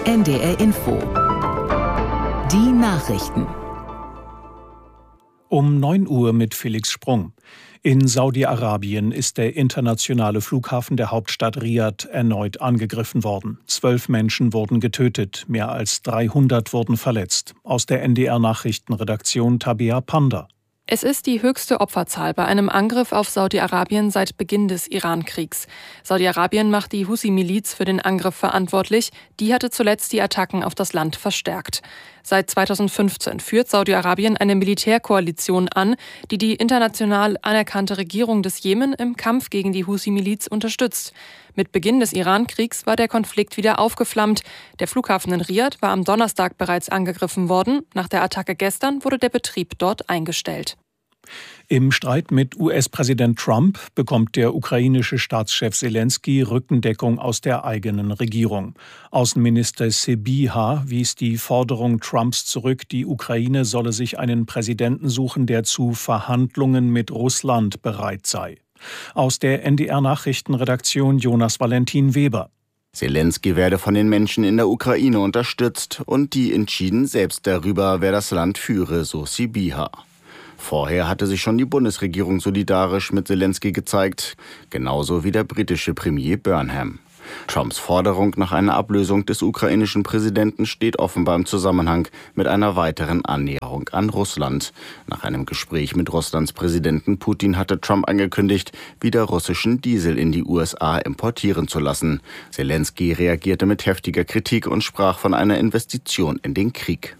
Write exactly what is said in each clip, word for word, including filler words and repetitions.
N D R Info. Die Nachrichten. Um neun Uhr mit Felix Sprung. In Saudi-Arabien ist der internationale Flughafen der Hauptstadt Riad erneut angegriffen worden. Zwölf Menschen wurden getötet, mehr als dreihundert wurden verletzt. Aus der N D R-Nachrichtenredaktion Tabea Panda. Es ist die höchste Opferzahl bei einem Angriff auf Saudi-Arabien seit Beginn des Iran-Kriegs. Saudi-Arabien macht die Husi-Miliz für den Angriff verantwortlich. Die hatte zuletzt die Attacken auf das Land verstärkt. Seit zweitausendfünfzehn führt Saudi-Arabien eine Militärkoalition an, die die international anerkannte Regierung des Jemen im Kampf gegen die Husi-Miliz unterstützt. Mit Beginn des Iran-Kriegs war der Konflikt wieder aufgeflammt. Der Flughafen in Riad war am Donnerstag bereits angegriffen worden. Nach der Attacke gestern wurde der Betrieb dort eingestellt. Im Streit mit U S-Präsident Trump bekommt der ukrainische Staatschef Selenskyj Rückendeckung aus der eigenen Regierung. Außenminister Sybiha wies die Forderung Trumps zurück, die Ukraine solle sich einen Präsidenten suchen, der zu Verhandlungen mit Russland bereit sei. Aus der N D R-Nachrichtenredaktion Jonas Valentin Weber. Selenskyj werde von den Menschen in der Ukraine unterstützt und die entschieden selbst darüber, wer das Land führe, so Sybiha. Vorher hatte sich schon die Bundesregierung solidarisch mit Selenskyj gezeigt, genauso wie der britische Premier Burnham. Trumps Forderung nach einer Ablösung des ukrainischen Präsidenten steht offenbar im Zusammenhang mit einer weiteren Annäherung an Russland. Nach einem Gespräch mit Russlands Präsidenten Putin hatte Trump angekündigt, wieder russischen Diesel in die U S A importieren zu lassen. Selenskyj reagierte mit heftiger Kritik und sprach von einer Investition in den Krieg.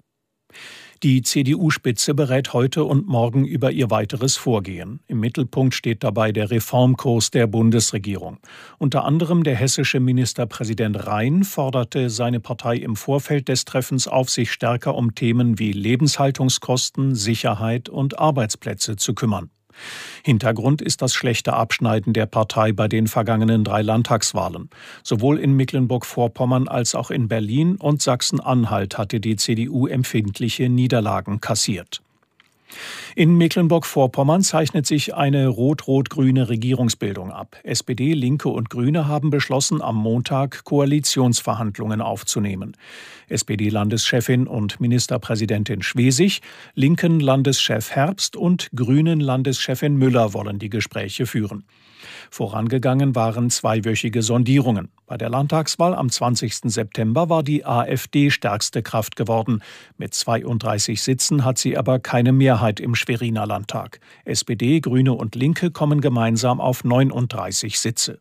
Die C D U-Spitze berät heute und morgen über ihr weiteres Vorgehen. Im Mittelpunkt steht dabei der Reformkurs der Bundesregierung. Unter anderem der hessische Ministerpräsident Rhein forderte seine Partei im Vorfeld des Treffens auf, sich stärker um Themen wie Lebenshaltungskosten, Sicherheit und Arbeitsplätze zu kümmern. Hintergrund ist das schlechte Abschneiden der Partei bei den vergangenen drei Landtagswahlen. Sowohl in Mecklenburg-Vorpommern als auch in Berlin und Sachsen-Anhalt hatte die C D U empfindliche Niederlagen kassiert. In Mecklenburg-Vorpommern zeichnet sich eine rot-rot-grüne Regierungsbildung ab. S P D, Linke und Grüne haben beschlossen, am Montag Koalitionsverhandlungen aufzunehmen. S P D-Landeschefin und Ministerpräsidentin Schwesig, Linken-Landeschef Herbst und Grünen-Landeschefin Müller wollen die Gespräche führen. Vorangegangen waren zweiwöchige Sondierungen. Bei der Landtagswahl am zwanzigsten September war die AfD stärkste Kraft geworden. Mit zweiunddreißig Sitzen hat sie aber keine Mehrheit im Schweriner Landtag. S P D, Grüne und Linke kommen gemeinsam auf neununddreißig Sitze.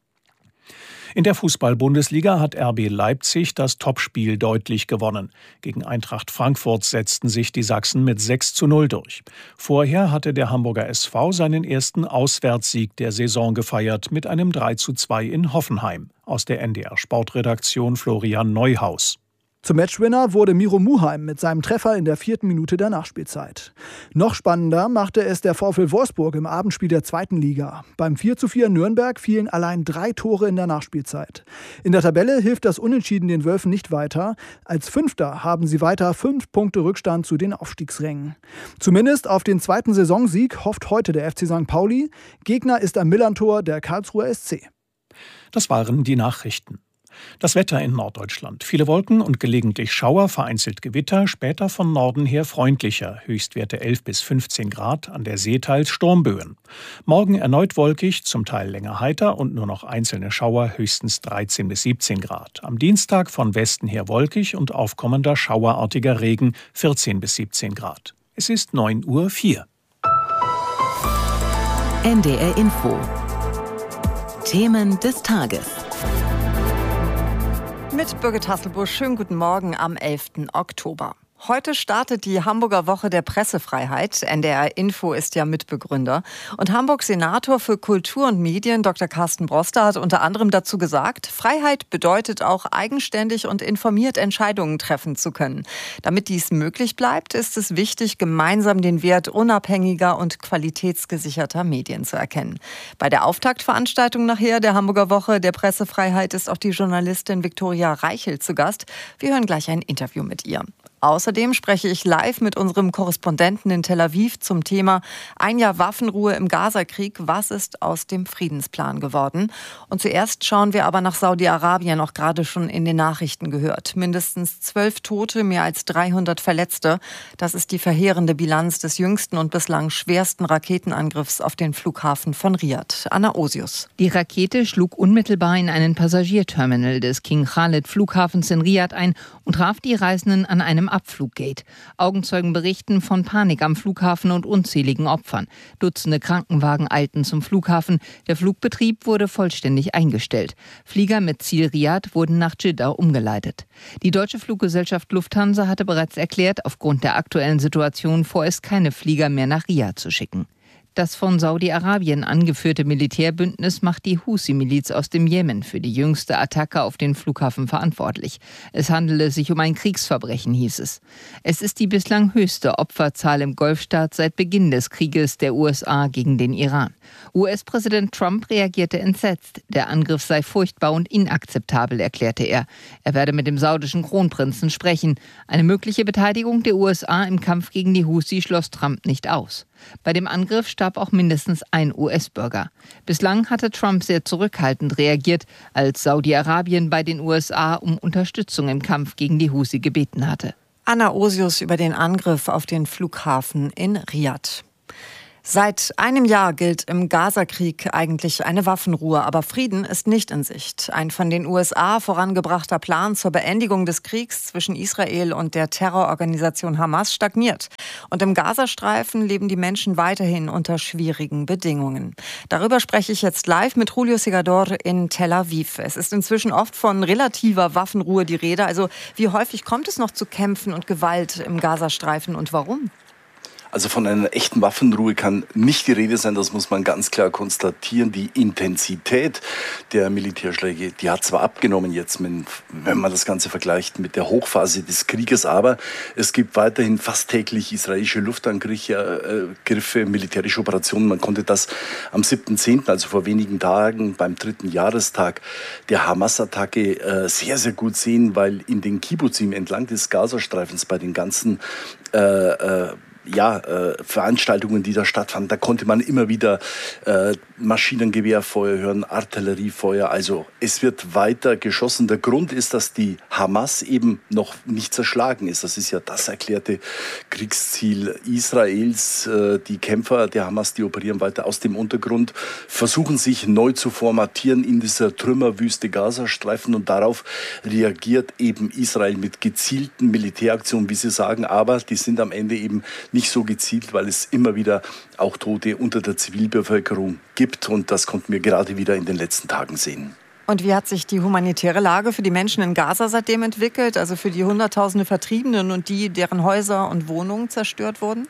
In der Fußball-Bundesliga hat R B Leipzig das Topspiel deutlich gewonnen. Gegen Eintracht Frankfurt setzten sich die Sachsen mit sechs zu null durch. Vorher hatte der Hamburger S V seinen ersten Auswärtssieg der Saison gefeiert mit einem drei zu zwei in Hoffenheim. Aus der N D R-Sportredaktion Florian Neuhaus. Zum Matchwinner wurde Miro Muheim mit seinem Treffer in der vierten Minute der Nachspielzeit. Noch spannender machte es der VfL Wolfsburg im Abendspiel der zweiten Liga. Beim vier zu vier in Nürnberg fielen allein drei Tore in der Nachspielzeit. In der Tabelle hilft das Unentschieden den Wölfen nicht weiter. Als Fünfter haben sie weiter fünf Punkte Rückstand zu den Aufstiegsrängen. Zumindest auf den zweiten Saisonsieg hofft heute der F C Sankt Pauli. Gegner ist am Millerntor der Karlsruher S C. Das waren die Nachrichten. Das Wetter in Norddeutschland. Viele Wolken und gelegentlich Schauer, vereinzelt Gewitter, später von Norden her freundlicher. Höchstwerte elf bis fünfzehn Grad, an der See teils Sturmböen. Morgen erneut wolkig, zum Teil länger heiter und nur noch einzelne Schauer, höchstens dreizehn bis siebzehn Grad. Am Dienstag von Westen her wolkig und aufkommender schauerartiger Regen, vierzehn bis siebzehn Grad. Es ist neun Uhr vier. N D R Info. Themen des Tages. Mit Birgit Hasselbusch, schönen guten Morgen am elften Oktober. Heute startet die Hamburger Woche der Pressefreiheit. N D R Info ist ja Mitbegründer. Und Hamburgs Senator für Kultur und Medien, Doktor Carsten Broster, hat unter anderem dazu gesagt, Freiheit bedeutet auch, eigenständig und informiert Entscheidungen treffen zu können. Damit dies möglich bleibt, ist es wichtig, gemeinsam den Wert unabhängiger und qualitätsgesicherter Medien zu erkennen. Bei der Auftaktveranstaltung nachher der Hamburger Woche der Pressefreiheit ist auch die Journalistin Viktoria Reichel zu Gast. Wir hören gleich ein Interview mit ihr. Außerdem spreche ich live mit unserem Korrespondenten in Tel Aviv zum Thema Ein Jahr Waffenruhe im Gazakrieg. Was ist aus dem Friedensplan geworden? Und zuerst schauen wir aber nach Saudi-Arabien, auch gerade schon in den Nachrichten gehört. Mindestens zwölf Tote, mehr als dreihundert Verletzte. Das ist die verheerende Bilanz des jüngsten und bislang schwersten Raketenangriffs auf den Flughafen von Riad. Anna Osius. Die Rakete schlug unmittelbar in einen Passagierterminal des King Khalid Flughafens in Riad ein und traf die Reisenden an einem Abfluggate. Augenzeugen berichten von Panik am Flughafen und unzähligen Opfern. Dutzende Krankenwagen eilten zum Flughafen. Der Flugbetrieb wurde vollständig eingestellt. Flieger mit Ziel Riad wurden nach Dschidda umgeleitet. Die deutsche Fluggesellschaft Lufthansa hatte bereits erklärt, aufgrund der aktuellen Situation vorerst keine Flieger mehr nach Riad zu schicken. Das von Saudi-Arabien angeführte Militärbündnis macht die Husi-Miliz aus dem Jemen für die jüngste Attacke auf den Flughafen verantwortlich. Es handele sich um ein Kriegsverbrechen, hieß es. Es ist die bislang höchste Opferzahl im Golfstaat seit Beginn des Krieges der U S A gegen den Iran. U S-Präsident Trump reagierte entsetzt. Der Angriff sei furchtbar und inakzeptabel, erklärte er. Er werde mit dem saudischen Kronprinzen sprechen. Eine mögliche Beteiligung der U S A im Kampf gegen die Husi schloss Trump nicht aus. Bei dem Angriff starb auch mindestens ein U S-Bürger. Bislang hatte Trump sehr zurückhaltend reagiert, als Saudi-Arabien bei den U S A um Unterstützung im Kampf gegen die Husi gebeten hatte. Anna Osius über den Angriff auf den Flughafen in Riad. Seit einem Jahr gilt im Gazakrieg eigentlich eine Waffenruhe, aber Frieden ist nicht in Sicht. Ein von den U S A vorangebrachter Plan zur Beendigung des Kriegs zwischen Israel und der Terrororganisation Hamas stagniert. Und im Gazastreifen leben die Menschen weiterhin unter schwierigen Bedingungen. Darüber spreche ich jetzt live mit Julio Segador in Tel Aviv. Es ist inzwischen oft von relativer Waffenruhe die Rede. Also wie häufig kommt es noch zu Kämpfen und Gewalt im Gazastreifen und warum? Also von einer echten Waffenruhe kann nicht die Rede sein, das muss man ganz klar konstatieren. Die Intensität der Militärschläge, die hat zwar abgenommen jetzt, wenn man das Ganze vergleicht mit der Hochphase des Krieges, aber es gibt weiterhin fast täglich israelische Luftangriffe, äh, militärische Operationen. Man konnte das am siebten zehnten, also vor wenigen Tagen beim dritten Jahrestag der Hamas-Attacke äh, sehr, sehr gut sehen, weil in den Kibbuzim entlang des Gazastreifens bei den ganzen äh, äh, ja, äh, Veranstaltungen, die da stattfanden, da konnte man immer wieder äh, Maschinengewehrfeuer hören, Artilleriefeuer. Also es wird weiter geschossen. Der Grund ist, dass die Hamas eben noch nicht zerschlagen ist. Das ist ja das erklärte Kriegsziel Israels. Äh, die Kämpfer der Hamas, die operieren weiter aus dem Untergrund, versuchen sich neu zu formatieren in dieser Trümmerwüste Gazastreifen und darauf reagiert eben Israel mit gezielten Militäraktionen, wie sie sagen, aber die sind am Ende eben nicht so gezielt, weil es immer wieder auch Tote unter der Zivilbevölkerung gibt. Und das konnten wir gerade wieder in den letzten Tagen sehen. Und wie hat sich die humanitäre Lage für die Menschen in Gaza seitdem entwickelt? Also für die Hunderttausende Vertriebenen und die, deren Häuser und Wohnungen zerstört wurden?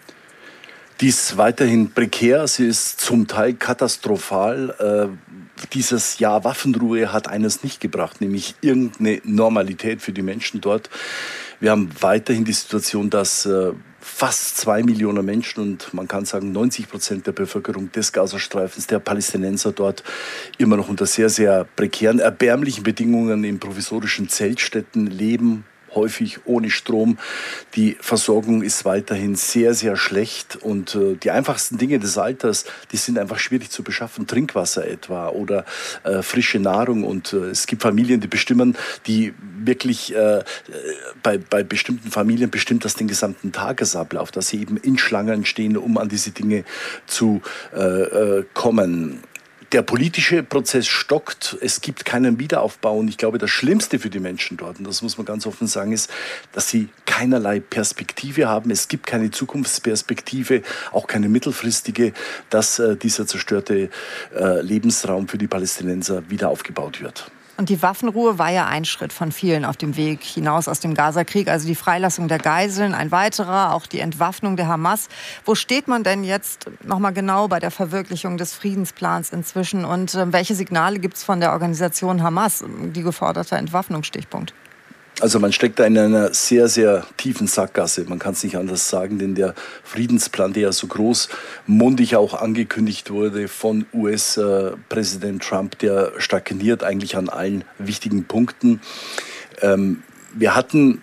Die ist weiterhin prekär, sie ist zum Teil katastrophal. Äh, dieses Jahr Waffenruhe hat eines nicht gebracht, nämlich irgendeine Normalität für die Menschen dort. Wir haben weiterhin die Situation, dass äh, fast zwei Millionen Menschen und man kann sagen neunzig Prozent der Bevölkerung des Gazastreifens, der Palästinenser dort, immer noch unter sehr, sehr prekären, erbärmlichen Bedingungen in provisorischen Zeltstätten leben, häufig ohne Strom. Die Versorgung ist weiterhin sehr, sehr schlecht und äh, die einfachsten Dinge des Alltags, die sind einfach schwierig zu beschaffen. Trinkwasser etwa oder äh, frische Nahrung und äh, es gibt Familien, die bestimmen, die wirklich äh, bei, bei bestimmten Familien bestimmt das den gesamten Tagesablauf, dass sie eben in Schlangen stehen, um an diese Dinge zu äh, äh, kommen. Der politische Prozess stockt, es gibt keinen Wiederaufbau und ich glaube, das Schlimmste für die Menschen dort, und das muss man ganz offen sagen, ist, dass sie keinerlei Perspektive haben. Es gibt keine Zukunftsperspektive, auch keine mittelfristige, dass äh, dieser zerstörte äh, Lebensraum für die Palästinenser wieder aufgebaut wird. Und die Waffenruhe war ja ein Schritt von vielen auf dem Weg hinaus aus dem Gazakrieg, also die Freilassung der Geiseln, ein weiterer, auch die Entwaffnung der Hamas. Wo steht man denn jetzt nochmal genau bei der Verwirklichung des Friedensplans inzwischen und äh, welche Signale gibt es von der Organisation Hamas, die geforderte Entwaffnung, Stichpunkt? Also man steckt da in einer sehr, sehr tiefen Sackgasse. Man kann es nicht anders sagen, denn der Friedensplan, der ja so großmundig auch angekündigt wurde von U S-Präsident Trump, der stagniert eigentlich an allen wichtigen Punkten. Ähm, wir hatten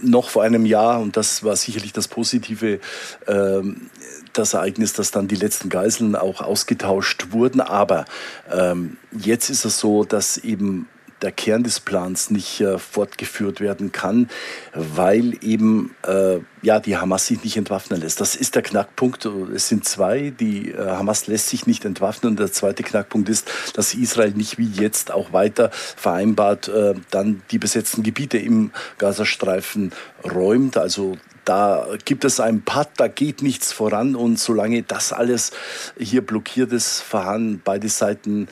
noch vor einem Jahr, und das war sicherlich das Positive, ähm, das Ereignis, dass dann die letzten Geiseln auch ausgetauscht wurden. Aber ähm, jetzt ist es so, dass eben der Kern des Plans nicht äh, fortgeführt werden kann, weil eben äh, ja, die Hamas sich nicht entwaffnen lässt. Das ist der Knackpunkt. Es sind zwei. Die äh, Hamas lässt sich nicht entwaffnen. Und der zweite Knackpunkt ist, dass Israel nicht wie jetzt auch weiter vereinbart äh, dann die besetzten Gebiete im Gazastreifen räumt. Also da gibt es einen Patt, da geht nichts voran. Und solange das alles hier blockiert ist, verharren beide Seiten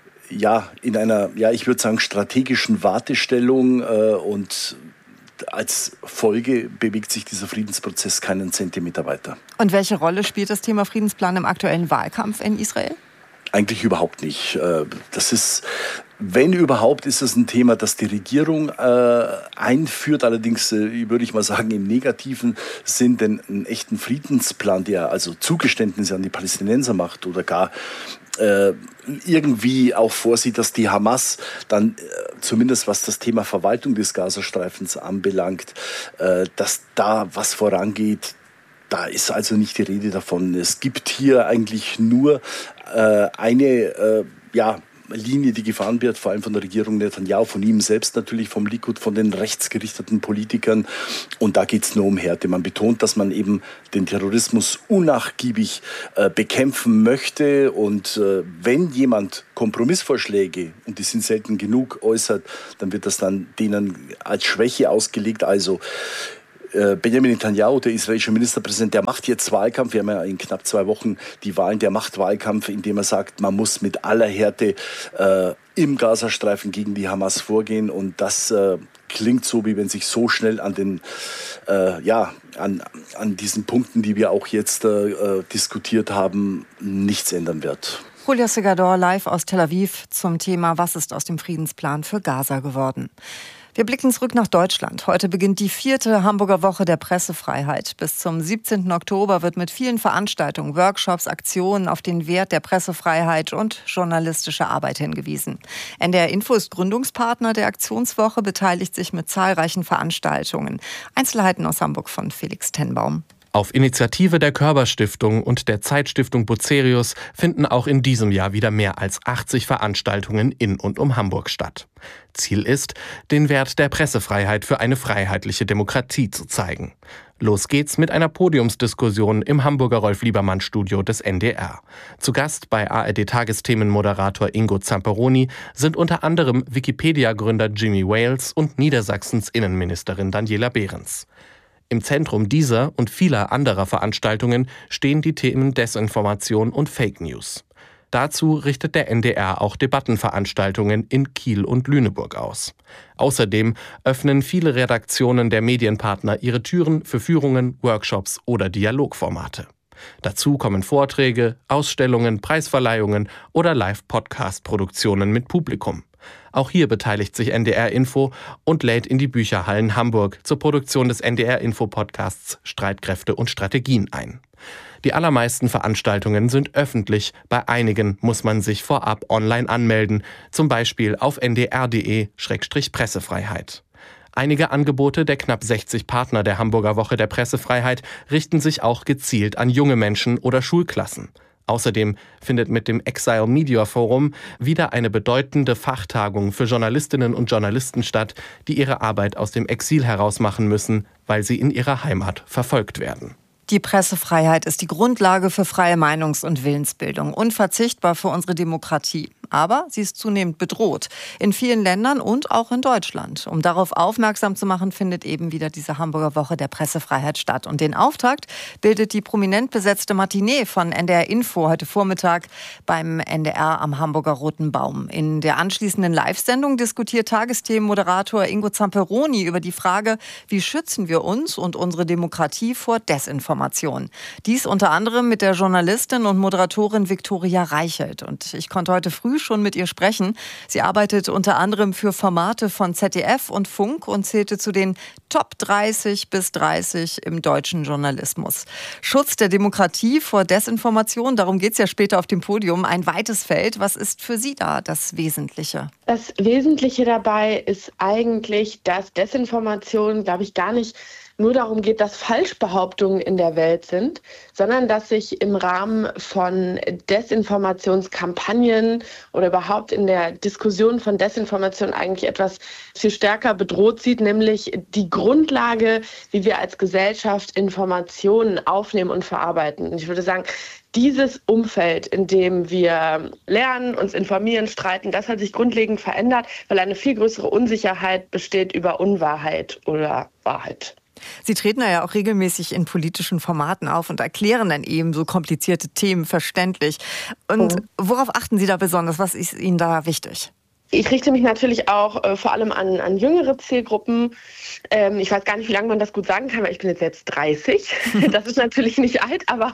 ja, in einer, ja, ich würde sagen, strategischen Wartestellung äh, und als Folge bewegt sich dieser Friedensprozess keinen Zentimeter weiter. Und welche Rolle spielt das Thema Friedensplan im aktuellen Wahlkampf in Israel? Eigentlich überhaupt nicht. Das ist, wenn überhaupt, ist es ein Thema, das die Regierung äh, einführt. Allerdings äh, würde ich mal sagen, im negativen Sinn, denn einen echten Friedensplan, der also Zugeständnisse an die Palästinenser macht oder gar äh, irgendwie auch vorsieht, dass die Hamas dann, äh, zumindest was das Thema Verwaltung des Gazastreifens anbelangt, äh, dass da was vorangeht. Da ist also nicht die Rede davon. Es gibt hier eigentlich nur äh, eine äh, ja, Linie, die gefahren wird, vor allem von der Regierung Netanyahu, von ihm selbst natürlich, vom Likud, von den rechtsgerichteten Politikern. Und da geht es nur um Härte. Man betont, dass man eben den Terrorismus unnachgiebig äh, bekämpfen möchte. Und äh, wenn jemand Kompromissvorschläge, und die sind selten genug, äußert, dann wird das dann denen als Schwäche ausgelegt. Also Benjamin Netanyahu, der israelische Ministerpräsident, der macht jetzt Wahlkampf. Wir haben ja in knapp zwei Wochen die Wahlen. Der macht Wahlkampf, indem er sagt, man muss mit aller Härte äh, im Gazastreifen gegen die Hamas vorgehen. Und das äh, klingt so, wie wenn sich so schnell an den, äh, ja, an, an diesen Punkten, die wir auch jetzt äh, diskutiert haben, nichts ändern wird. Julia Segador live aus Tel Aviv zum Thema, was ist aus dem Friedensplan für Gaza geworden? Wir blicken zurück nach Deutschland. Heute beginnt die vierte Hamburger Woche der Pressefreiheit. Bis zum siebzehnten Oktober wird mit vielen Veranstaltungen, Workshops, Aktionen auf den Wert der Pressefreiheit und journalistische Arbeit hingewiesen. N D R Info ist Gründungspartner der Aktionswoche, beteiligt sich mit zahlreichen Veranstaltungen. Einzelheiten aus Hamburg von Felix Tenbaum. Auf Initiative der Körber-Stiftung und der Zeitstiftung Bucerius finden auch in diesem Jahr wieder mehr als achtzig Veranstaltungen in und um Hamburg statt. Ziel ist, den Wert der Pressefreiheit für eine freiheitliche Demokratie zu zeigen. Los geht's mit einer Podiumsdiskussion im Hamburger Rolf-Liebermann-Studio des N D R. Zu Gast bei A R D-Tagesthemenmoderator Ingo Zamperoni sind unter anderem Wikipedia-Gründer Jimmy Wales und Niedersachsens Innenministerin Daniela Behrens. Im Zentrum dieser und vieler anderer Veranstaltungen stehen die Themen Desinformation und Fake News. Dazu richtet der N D R auch Debattenveranstaltungen in Kiel und Lüneburg aus. Außerdem öffnen viele Redaktionen der Medienpartner ihre Türen für Führungen, Workshops oder Dialogformate. Dazu kommen Vorträge, Ausstellungen, Preisverleihungen oder Live-Podcast-Produktionen mit Publikum. Auch hier beteiligt sich N D R Info und lädt in die Bücherhallen Hamburg zur Produktion des N D R Info Podcasts Streitkräfte und Strategien ein. Die allermeisten Veranstaltungen sind öffentlich, bei einigen muss man sich vorab online anmelden, zum Beispiel auf n d r punkt d e Schrägstrich Pressefreiheit. Einige Angebote der knapp sechzig Partner der Hamburger Woche der Pressefreiheit richten sich auch gezielt an junge Menschen oder Schulklassen. Außerdem findet mit dem Exile Media Forum wieder eine bedeutende Fachtagung für Journalistinnen und Journalisten statt, die ihre Arbeit aus dem Exil heraus machen müssen, weil sie in ihrer Heimat verfolgt werden. Die Pressefreiheit ist die Grundlage für freie Meinungs- und Willensbildung, unverzichtbar für unsere Demokratie. Aber sie ist zunehmend bedroht. In vielen Ländern und auch in Deutschland. Um darauf aufmerksam zu machen, findet eben wieder diese Hamburger Woche der Pressefreiheit statt. Und den Auftakt bildet die prominent besetzte Matinee von N D R Info heute Vormittag beim N D R am Hamburger Roten Baum. In der anschließenden Live-Sendung diskutiert Tagesthemenmoderator Ingo Zamperoni über die Frage, wie schützen wir uns und unsere Demokratie vor Desinformation. Desinformation. Dies unter anderem mit der Journalistin und Moderatorin Viktoria Reichelt. Und ich konnte heute früh schon mit ihr sprechen. Sie arbeitet unter anderem für Formate von Z D F und Funk und zählte zu den Top dreißig bis dreißig im deutschen Journalismus. Schutz der Demokratie vor Desinformation, darum geht es ja später auf dem Podium. Ein weites Feld. Was ist für Sie da das Wesentliche? Das Wesentliche dabei ist eigentlich, dass Desinformation, glaube ich, gar nicht nur darum geht, dass Falschbehauptungen in der Welt sind, sondern dass sich im Rahmen von Desinformationskampagnen oder überhaupt in der Diskussion von Desinformation eigentlich etwas viel stärker bedroht sieht, nämlich die Grundlage, wie wir als Gesellschaft Informationen aufnehmen und verarbeiten. Und ich würde sagen, dieses Umfeld, in dem wir lernen, uns informieren, streiten, das hat sich grundlegend verändert, weil eine viel größere Unsicherheit besteht über Unwahrheit oder Wahrheit. Sie treten ja auch regelmäßig in politischen Formaten auf und erklären dann eben so komplizierte Themen verständlich. Und mhm. worauf achten Sie da besonders? Was ist Ihnen da wichtig? Ich richte mich natürlich auch äh, vor allem an, an jüngere Zielgruppen. Ähm, ich weiß gar nicht, wie lange man das gut sagen kann, weil ich bin jetzt jetzt dreißig. Das ist natürlich nicht alt, aber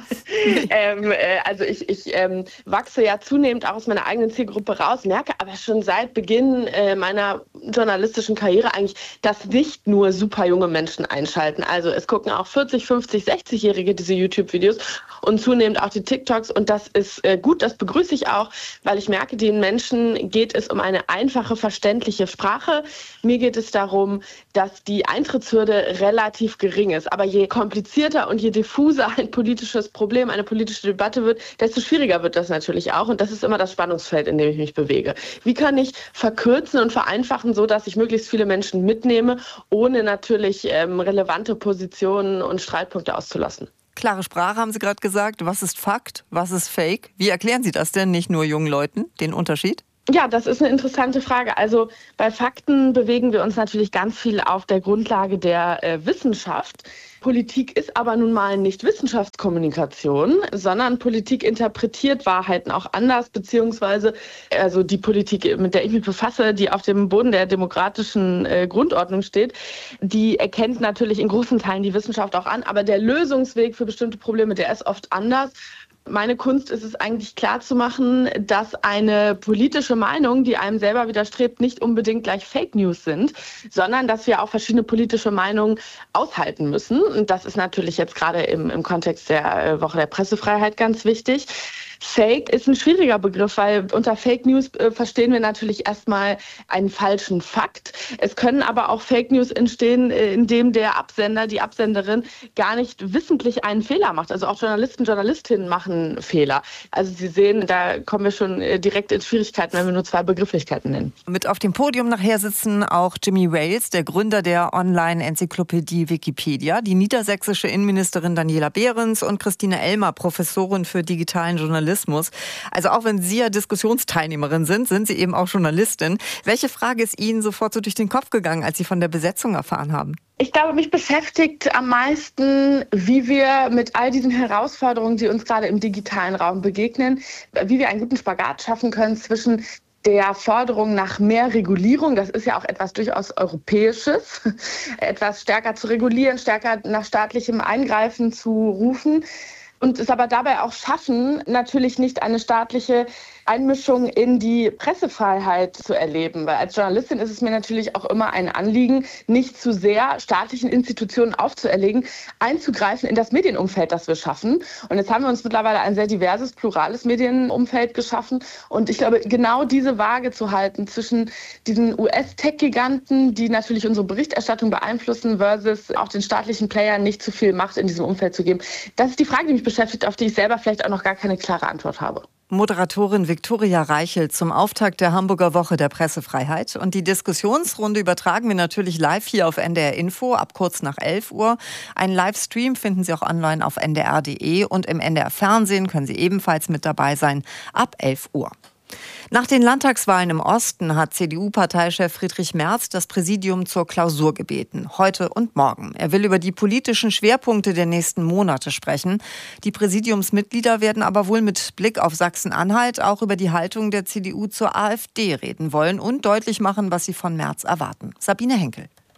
ähm, äh, also ich, ich ähm, wachse ja zunehmend auch aus meiner eigenen Zielgruppe raus, merke aber schon seit Beginn äh, meiner journalistischen Karriere eigentlich, dass nicht nur super junge Menschen einschalten. Also es gucken auch vierzig, fünfzig, sechzig-Jährige diese YouTube-Videos und zunehmend auch die TikToks. Und das ist äh, gut, das begrüße ich auch, weil ich merke, den Menschen geht es um eine einfache, verständliche Sprache. Mir geht es darum, dass die Eintrittshürde relativ gering ist. Aber je komplizierter und je diffuser ein politisches Problem, eine politische Debatte wird, desto schwieriger wird das natürlich auch. Und das ist immer das Spannungsfeld, in dem ich mich bewege. Wie kann ich verkürzen und vereinfachen, so dass ich möglichst viele Menschen mitnehme, ohne natürlich ähm, relevante Positionen und Streitpunkte auszulassen? Klare Sprache haben Sie gerade gesagt. Was ist Fakt? Was ist Fake? Wie erklären Sie das denn nicht nur jungen Leuten, den Unterschied? Ja, das ist eine interessante Frage. Also bei Fakten bewegen wir uns natürlich ganz viel auf der Grundlage der äh, Wissenschaft. Politik ist aber nun mal nicht Wissenschaftskommunikation, sondern Politik interpretiert Wahrheiten auch anders, beziehungsweise also die Politik, mit der ich mich befasse, die auf dem Boden der demokratischen äh, Grundordnung steht, die erkennt natürlich in großen Teilen die Wissenschaft auch an, aber der Lösungsweg für bestimmte Probleme, der ist oft anders. Meine Kunst ist es eigentlich klarzumachen, dass eine politische Meinung, die einem selber widerstrebt, nicht unbedingt gleich Fake News sind, sondern dass wir auch verschiedene politische Meinungen aushalten müssen. Und das ist natürlich jetzt gerade im, im Kontext der Woche der Pressefreiheit ganz wichtig. Fake ist ein schwieriger Begriff, weil unter Fake News äh, verstehen wir natürlich erstmal einen falschen Fakt. Es können aber auch Fake News entstehen, äh, indem der Absender, die Absenderin gar nicht wissentlich einen Fehler macht. Also auch Journalisten, Journalistinnen machen Fehler. Also Sie sehen, da kommen wir schon äh, direkt in Schwierigkeiten, wenn wir nur zwei Begrifflichkeiten nennen. Mit auf dem Podium nachher sitzen auch Jimmy Wales, der Gründer der Online-Enzyklopädie Wikipedia, die niedersächsische Innenministerin Daniela Behrens und Christine Elmer, Professorin für digitalen Journalismus. Also auch wenn Sie ja Diskussionsteilnehmerin sind, sind Sie eben auch Journalistin. Welche Frage ist Ihnen sofort so durch den Kopf gegangen, als Sie von der Besetzung erfahren haben? Ich glaube, mich beschäftigt am meisten, wie wir mit all diesen Herausforderungen, die uns gerade im digitalen Raum begegnen, wie wir einen guten Spagat schaffen können zwischen der Forderung nach mehr Regulierung, das ist ja auch etwas durchaus Europäisches, etwas stärker zu regulieren, stärker nach staatlichem Eingreifen zu rufen, und es aber dabei auch schaffen, natürlich nicht eine staatliche Einmischung in die Pressefreiheit zu erleben. Weil als Journalistin ist es mir natürlich auch immer ein Anliegen, nicht zu sehr staatlichen Institutionen aufzuerlegen, einzugreifen in das Medienumfeld, das wir schaffen. Und jetzt haben wir uns mittlerweile ein sehr diverses, plurales Medienumfeld geschaffen. Und ich glaube, genau diese Waage zu halten zwischen diesen U S-Tech-Giganten, die natürlich unsere Berichterstattung beeinflussen, versus auch den staatlichen Playern nicht zu viel Macht in diesem Umfeld zu geben. Das ist die Frage, die mich beschäftigt, auf die ich selber vielleicht auch noch gar keine klare Antwort habe. Moderatorin Viktoria Reichelt zum Auftakt der Hamburger Woche der Pressefreiheit. Und die Diskussionsrunde übertragen wir natürlich live hier auf N D R Info ab kurz nach elf Uhr. Einen Livestream finden Sie auch online auf n d r punkt d e und im N D R Fernsehen können Sie ebenfalls mit dabei sein ab elf Uhr. Nach den Landtagswahlen im Osten hat C D U-Parteichef Friedrich Merz das Präsidium zur Klausur gebeten, heute und morgen. Er will über die politischen Schwerpunkte der nächsten Monate sprechen. Die Präsidiumsmitglieder werden aber wohl mit Blick auf Sachsen-Anhalt auch über die Haltung der C D U zur AfD reden wollen und deutlich machen, was sie von Merz erwarten. Sabine Henkel.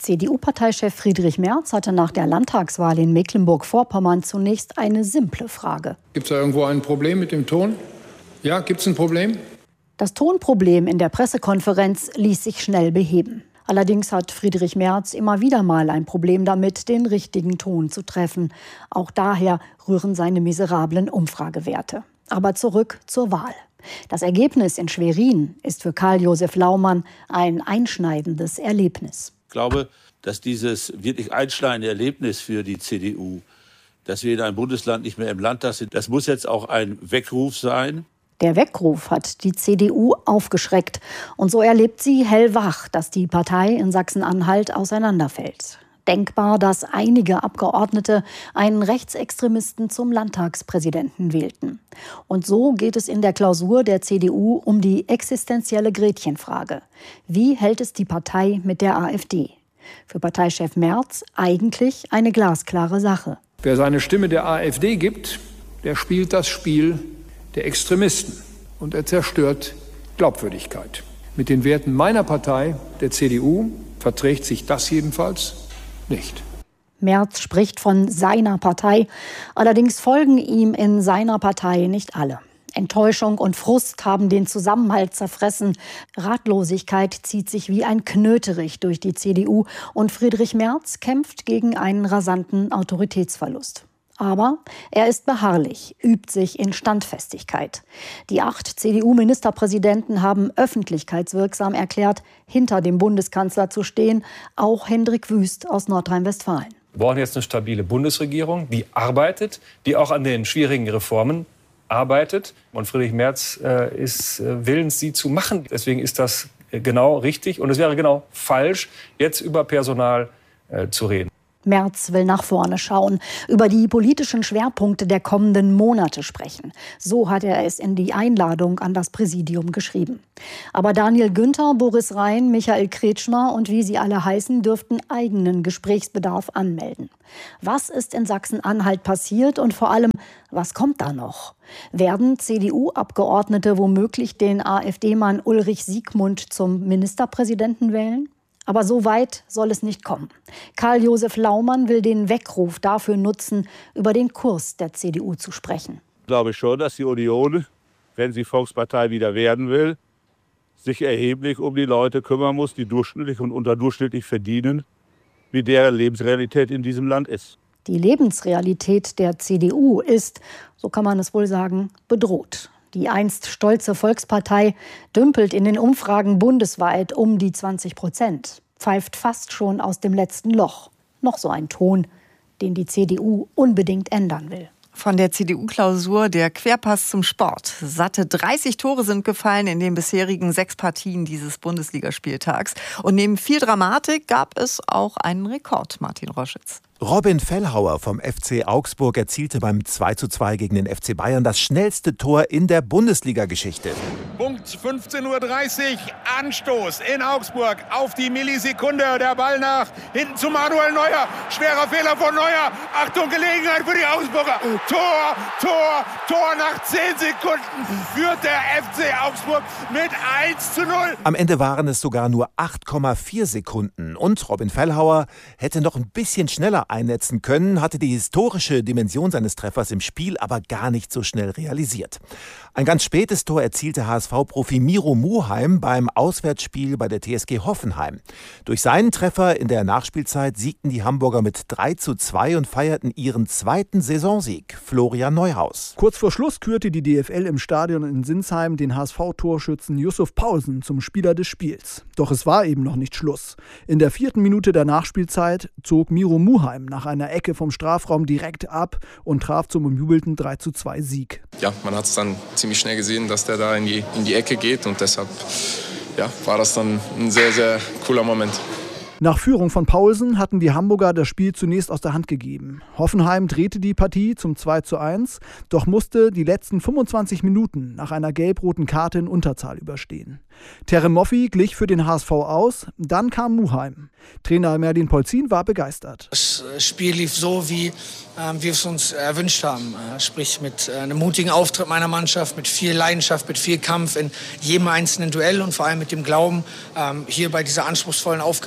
C D U-Parteichef Friedrich Merz hatte nach der Landtagswahl in Mecklenburg-Vorpommern zunächst eine simple Frage. Gibt es da irgendwo ein Problem mit dem Ton? Ja, gibt es ein Problem? Das Tonproblem in der Pressekonferenz ließ sich schnell beheben. Allerdings hat Friedrich Merz immer wieder mal ein Problem damit, den richtigen Ton zu treffen. Auch daher rühren seine miserablen Umfragewerte. Aber zurück zur Wahl. Das Ergebnis in Schwerin ist für Karl-Josef Laumann ein einschneidendes Erlebnis. Ich glaube, dass dieses wirklich einschneidende Erlebnis für die C D U, dass wir in einem Bundesland nicht mehr im Landtag sind, das muss jetzt auch ein Weckruf sein. Der Weckruf hat die C D U aufgeschreckt. Und so erlebt sie hellwach, dass die Partei in Sachsen-Anhalt auseinanderfällt. Denkbar, dass einige Abgeordnete einen Rechtsextremisten zum Landtagspräsidenten wählten. Und so geht es in der Klausur der C D U um die existenzielle Gretchenfrage. Wie hält es die Partei mit der AfD? Für Parteichef Merz eigentlich eine glasklare Sache. Wer seine Stimme der AfD gibt, der spielt das Spiel der Extremisten. Und er zerstört Glaubwürdigkeit. Mit den Werten meiner Partei, der C D U, verträgt sich das jedenfalls nicht. Merz spricht von seiner Partei. Allerdings folgen ihm in seiner Partei nicht alle. Enttäuschung und Frust haben den Zusammenhalt zerfressen. Ratlosigkeit zieht sich wie ein Knöterich durch die C D U. Und Friedrich Merz kämpft gegen einen rasanten Autoritätsverlust. Aber er ist beharrlich, übt sich in Standfestigkeit. Die acht C D U-Ministerpräsidenten haben öffentlichkeitswirksam erklärt, hinter dem Bundeskanzler zu stehen, auch Hendrik Wüst aus Nordrhein-Westfalen. Wir brauchen jetzt eine stabile Bundesregierung, die arbeitet, die auch an den schwierigen Reformen arbeitet. Und Friedrich Merz äh, ist äh, willens, sie zu machen. Deswegen ist das äh, genau richtig. Und es wäre genau falsch, jetzt über Personal äh, zu reden. Merz will nach vorne schauen, über die politischen Schwerpunkte der kommenden Monate sprechen. So hat er es in die Einladung an das Präsidium geschrieben. Aber Daniel Günther, Boris Rhein, Michael Kretschmer und wie sie alle heißen, dürften eigenen Gesprächsbedarf anmelden. Was ist in Sachsen-Anhalt passiert und vor allem, was kommt da noch? Werden C D U-Abgeordnete womöglich den AfD-Mann Ulrich Siegmund zum Ministerpräsidenten wählen? Aber so weit soll es nicht kommen. Karl-Josef Laumann will den Weckruf dafür nutzen, über den Kurs der C D U zu sprechen. Ich glaube schon, dass die Union, wenn sie Volkspartei wieder werden will, sich erheblich um die Leute kümmern muss, die durchschnittlich und unterdurchschnittlich verdienen, wie deren Lebensrealität in diesem Land ist. Die Lebensrealität der C D U ist, so kann man es wohl sagen, bedroht. Die einst stolze Volkspartei dümpelt in den Umfragen bundesweit um die zwanzig Prozent, pfeift fast schon aus dem letzten Loch. Noch so ein Ton, den die C D U unbedingt ändern will. Von der C D U-Klausur der Querpass zum Sport. Satte dreißig Tore sind gefallen in den bisherigen sechs Partien dieses Bundesligaspieltags. Und neben viel Dramatik gab es auch einen Rekord, Martin Roschitz. Robin Fellhauer vom F C Augsburg erzielte beim zwei zu zwei gegen den F C Bayern das schnellste Tor in der Bundesliga-Geschichte. Punkt fünfzehn Uhr dreißig, Anstoß in Augsburg auf die Millisekunde. Der Ball nach hinten zu Manuel Neuer. Schwerer Fehler von Neuer. Achtung, Gelegenheit für die Augsburger. Tor, Tor, Tor nach zehn Sekunden führt der F C Augsburg mit eins zu null. Am Ende waren es sogar nur acht Komma vier Sekunden. Und Robin Fellhauer hätte noch ein bisschen schneller einnetzen können, hatte die historische Dimension seines Treffers im Spiel aber gar nicht so schnell realisiert. Ein ganz spätes Tor erzielte H S V-Profi Miro Muheim beim Auswärtsspiel bei der T S G Hoffenheim. Durch seinen Treffer in der Nachspielzeit siegten die Hamburger mit drei zu zwei und feierten ihren zweiten Saisonsieg. Florian Neuhaus. Kurz vor Schluss kürte die D F L im Stadion in Sinsheim den H S V-Torschützen Yusuf Paulsen zum Spieler des Spiels. Doch es war eben noch nicht Schluss. In der vierten Minute der Nachspielzeit zog Miro Muheim nach einer Ecke vom Strafraum direkt ab und traf zum umjubelten drei zu zwei Sieg. Ja, man hat es dann ziemlich schnell gesehen, dass der da in die, in die Ecke geht und deshalb ja, war das dann ein sehr, sehr cooler Moment. Nach Führung von Paulsen hatten die Hamburger das Spiel zunächst aus der Hand gegeben. Hoffenheim drehte die Partie zum zwei zu eins, doch musste die letzten fünfundzwanzig Minuten nach einer gelb-roten Karte in Unterzahl überstehen. Terem Moffi glich für den H S V aus, dann kam Muheim. Trainer Merlin Polzin war begeistert. Das Spiel lief so, wie äh, wir es uns erwünscht haben. Äh, sprich mit äh, einem mutigen Auftritt meiner Mannschaft, mit viel Leidenschaft, mit viel Kampf in jedem einzelnen Duell und vor allem mit dem Glauben, äh, hier bei dieser anspruchsvollen Aufgabe dann noch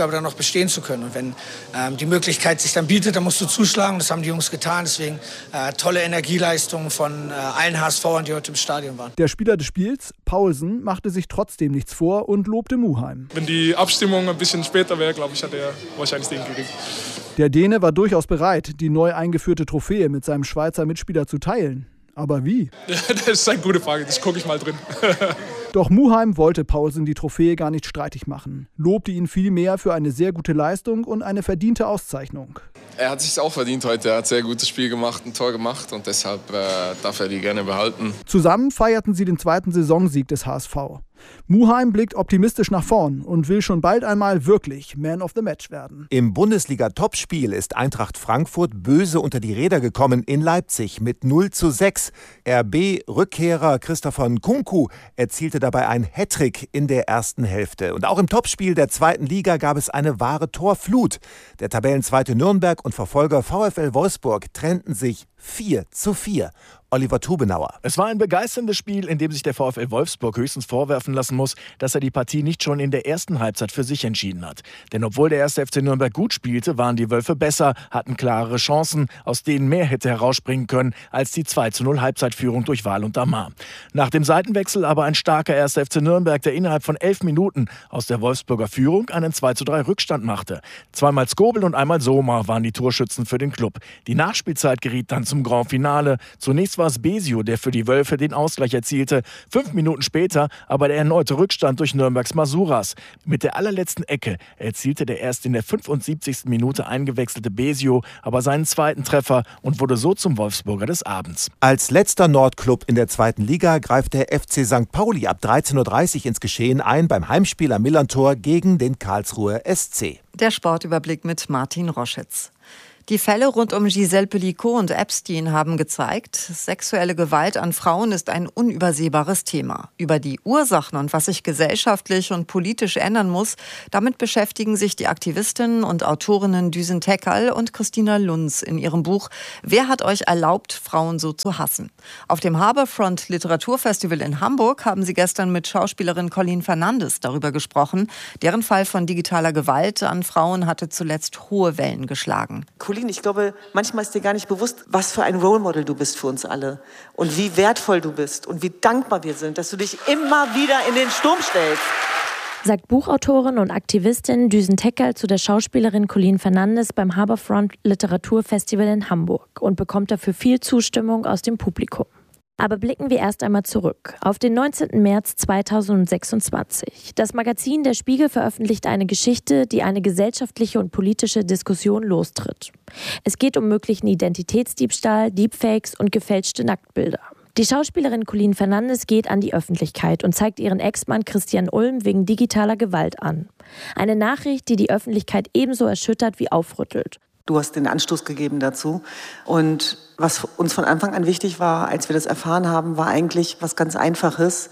bestehen zu können. Und wenn ähm, die Möglichkeit sich dann bietet, dann musst du zuschlagen. Das haben die Jungs getan. Deswegen äh, tolle Energieleistungen von äh, allen H S V'ern, die heute im Stadion waren. Der Spieler des Spiels, Paulsen, machte sich trotzdem nichts vor und lobte Muheim. Wenn die Abstimmung ein bisschen später wäre, glaube ich, hat er wahrscheinlich den gekriegt. Der Däne war durchaus bereit, die neu eingeführte Trophäe mit seinem Schweizer Mitspieler zu teilen. Aber wie? Das ist eine gute Frage, das gucke ich mal drin. Doch Muheim wollte Paulsen die Trophäe gar nicht streitig machen, lobte ihn vielmehr für eine sehr gute Leistung und eine verdiente Auszeichnung. Er hat sich auch verdient heute, er hat ein sehr gutes Spiel gemacht, ein Tor gemacht und deshalb äh, darf er die gerne behalten. Zusammen feierten sie den zweiten Saisonsieg des H S V. Muheim blickt optimistisch nach vorn und will schon bald einmal wirklich Man of the Match werden. Im Bundesliga-Topspiel ist Eintracht Frankfurt böse unter die Räder gekommen in Leipzig mit null zu sechs. R B-Rückkehrer Christopher Nkunku erzielte dabei ein Hattrick in der ersten Hälfte. Und auch im Topspiel der zweiten Liga gab es eine wahre Torflut. Der Tabellenzweite Nürnberg und Verfolger VfL Wolfsburg trennten sich vier zu vier. Oliver Tubenauer. Es war ein begeisterndes Spiel, in dem sich der VfL Wolfsburg höchstens vorwerfen lassen muss, dass er die Partie nicht schon in der ersten Halbzeit für sich entschieden hat. Denn obwohl der erste F C Nürnberg gut spielte, waren die Wölfe besser, hatten klarere Chancen, aus denen mehr hätte herausspringen können als die zwei zu null Halbzeitführung durch Wahl und Damar. Nach dem Seitenwechsel aber ein starker erster F C Nürnberg, der innerhalb von elf Minuten aus der Wolfsburger Führung einen zwei zu drei Rückstand machte. Zweimal Skobel und einmal Sommer waren die Torschützen für den Club. Die Nachspielzeit geriet dann zum Grand Finale. Zunächst war es Besio, der für die Wölfe den Ausgleich erzielte. Fünf Minuten später aber der erneute Rückstand durch Nürnbergs Masuras. Mit der allerletzten Ecke erzielte der erst in der fünfundsiebzigsten Minute eingewechselte Besio aber seinen zweiten Treffer und wurde so zum Wolfsburger des Abends. Als letzter Nordclub in der zweiten Liga greift der F C Sankt Pauli ab dreizehn Uhr dreißig ins Geschehen ein beim Heimspiel am Millantor gegen den Karlsruher S C. Der Sportüberblick mit Martin Roschitz. Die Fälle rund um Giselle Pelicot und Epstein haben gezeigt, sexuelle Gewalt an Frauen ist ein unübersehbares Thema. Über die Ursachen und was sich gesellschaftlich und politisch ändern muss, damit beschäftigen sich die Aktivistinnen und Autorinnen Düsen Tekal und Christina Lunz in ihrem Buch Wer hat euch erlaubt, Frauen so zu hassen? Auf dem Harbourfront Literaturfestival in Hamburg haben sie gestern mit Schauspielerin Colleen Fernandes darüber gesprochen. Deren Fall von digitaler Gewalt an Frauen hatte zuletzt hohe Wellen geschlagen. Ich glaube, manchmal ist dir gar nicht bewusst, was für ein Role Model du bist für uns alle und wie wertvoll du bist und wie dankbar wir sind, dass du dich immer wieder in den Sturm stellst. Sagt Buchautorin und Aktivistin Düsen Tekal zu der Schauspielerin Colleen Fernandes beim Harbourfront Literaturfestival in Hamburg und bekommt dafür viel Zustimmung aus dem Publikum. Aber blicken wir erst einmal zurück auf den neunzehnten März zweitausendsechsundzwanzig. Das Magazin Der Spiegel veröffentlicht eine Geschichte, die eine gesellschaftliche und politische Diskussion lostritt. Es geht um möglichen Identitätsdiebstahl, Deepfakes und gefälschte Nacktbilder. Die Schauspielerin Colleen Fernandes geht an die Öffentlichkeit und zeigt ihren Ex-Mann Christian Ulm wegen digitaler Gewalt an. Eine Nachricht, die die Öffentlichkeit ebenso erschüttert wie aufrüttelt. Du hast den Anstoß gegeben dazu. Und was uns von Anfang an wichtig war, als wir das erfahren haben, war eigentlich was ganz Einfaches.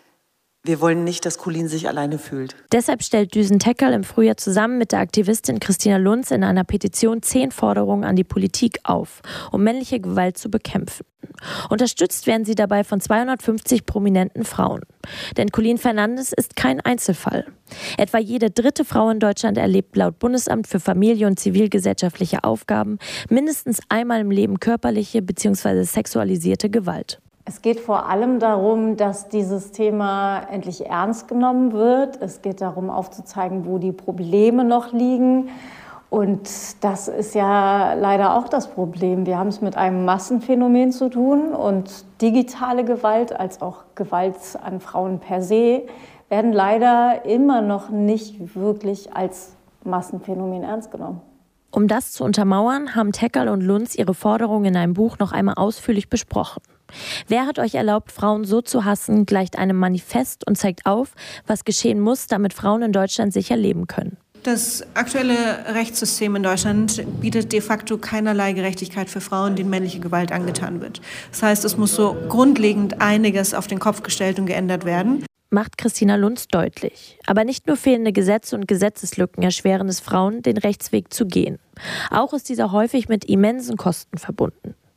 Wir wollen nicht, dass Colleen sich alleine fühlt. Deshalb stellt Düsen Tekal im Frühjahr zusammen mit der Aktivistin Christina Lunz in einer Petition zehn Forderungen an die Politik auf, um männliche Gewalt zu bekämpfen. Unterstützt werden sie dabei von zweihundertfünfzig prominenten Frauen. Denn Colleen Fernandes ist kein Einzelfall. Etwa jede dritte Frau in Deutschland erlebt laut Bundesamt für Familie und zivilgesellschaftliche Aufgaben mindestens einmal im Leben körperliche bzw. sexualisierte Gewalt. Es geht vor allem darum, dass dieses Thema endlich ernst genommen wird. Es geht darum, aufzuzeigen, wo die Probleme noch liegen. Und das ist ja leider auch das Problem. Wir haben es mit einem Massenphänomen zu tun. Und digitale Gewalt als auch Gewalt an Frauen per se werden leider immer noch nicht wirklich als Massenphänomen ernst genommen. Um das zu untermauern, haben Tekal und Lunz ihre Forderungen in einem Buch noch einmal ausführlich besprochen. Wer hat euch erlaubt, Frauen so zu hassen, gleicht einem Manifest und zeigt auf, was geschehen muss, damit Frauen in Deutschland sicher leben können. Das aktuelle Rechtssystem in Deutschland bietet de facto keinerlei Gerechtigkeit für Frauen, denen männliche Gewalt angetan wird. Das heißt, es muss so grundlegend einiges auf den Kopf gestellt und geändert werden. Macht Christina Lunz deutlich. Aber nicht nur fehlende Gesetze und Gesetzeslücken erschweren es Frauen, den Rechtsweg zu gehen. Auch ist dieser häufig mit immensen Kosten verbunden.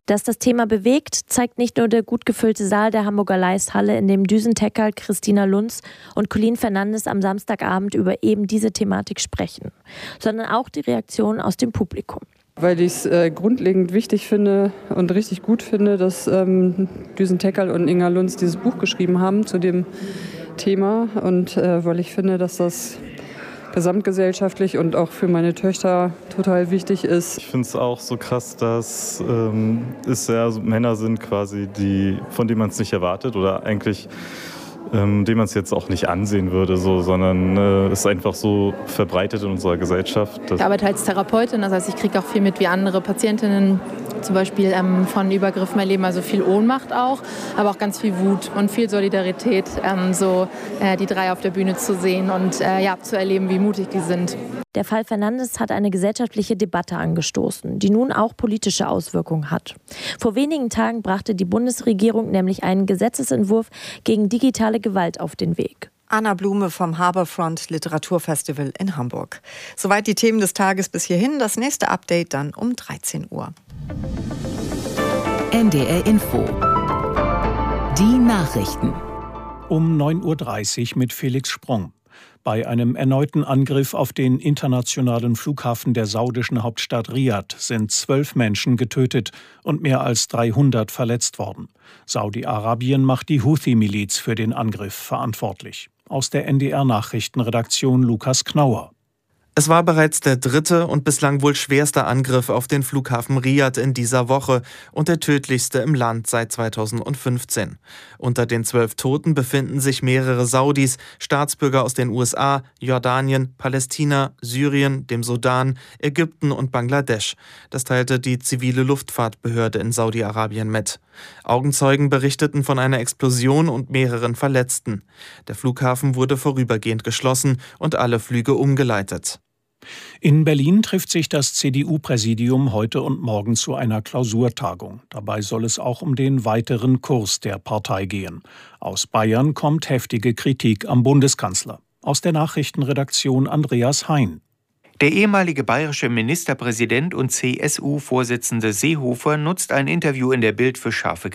Dass das Thema bewegt, zeigt nicht nur der gut gefüllte Saal der Hamburger Leisthalle, in dem Düsentecker, Christina Lunz und Colin Fernandes am Samstagabend über eben diese Thematik sprechen, sondern auch die Reaktion aus dem Publikum. Weil ich es äh, grundlegend wichtig finde und richtig gut finde, dass ähm, Düsen-Teckerl und Inga Lunz dieses Buch geschrieben haben zu dem Thema. Und äh, weil ich finde, dass das gesamtgesellschaftlich und auch für meine Töchter total wichtig ist. Ich finde es auch so krass, dass ähm, es ja so Männer sind quasi, die, von denen man es nicht erwartet oder eigentlich ähm, dem man es jetzt auch nicht ansehen würde, so, sondern äh, es ist einfach so verbreitet in unserer Gesellschaft. Ich arbeite als Therapeutin, das heißt, ich kriege auch viel mit, wie andere Patientinnen zum Beispiel ähm, von Übergriffen erleben, also viel Ohnmacht auch, aber auch ganz viel Wut und viel Solidarität, ähm, so äh, die drei auf der Bühne zu sehen und äh, ja, zu erleben, wie mutig die sind. Der Fall Fernandes hat eine gesellschaftliche Debatte angestoßen, die nun auch politische Auswirkungen hat. Vor wenigen Tagen brachte die Bundesregierung nämlich einen Gesetzesentwurf gegen digitale Gewalt auf den Weg. Anna Blume vom Harbourfront Literaturfestival in Hamburg. Soweit die Themen des Tages bis hierhin. Das nächste Update dann um dreizehn Uhr. N D R Info. Die Nachrichten. Um neun Uhr dreißig mit Felix Sprung. Bei einem erneuten Angriff auf den internationalen Flughafen der saudischen Hauptstadt Riad sind zwölf Menschen getötet und mehr als dreihundert verletzt worden. Saudi-Arabien macht die Houthi-Miliz für den Angriff verantwortlich. Aus der N D R-Nachrichtenredaktion Lukas Knauer. Es war bereits der dritte und bislang wohl schwerste Angriff auf den Flughafen Riad in dieser Woche und der tödlichste im Land seit zweitausendfünfzehn. Unter den zwölf Toten befinden sich mehrere Saudis, Staatsbürger aus den U S A, Jordanien, Palästina, Syrien, dem Sudan, Ägypten und Bangladesch. Das teilte die zivile Luftfahrtbehörde in Saudi-Arabien mit. Augenzeugen berichteten von einer Explosion und mehreren Verletzten. Der Flughafen wurde vorübergehend geschlossen und alle Flüge umgeleitet. In Berlin trifft sich das C D U-Präsidium heute und morgen zu einer Klausurtagung. Dabei soll es auch um den weiteren Kurs der Partei gehen. Aus Bayern kommt heftige Kritik am Bundeskanzler. Aus der Nachrichtenredaktion Andreas Hein. Der ehemalige bayerische Ministerpräsident und C S U-Vorsitzende Seehofer nutzt ein Interview in der Bild für scharfe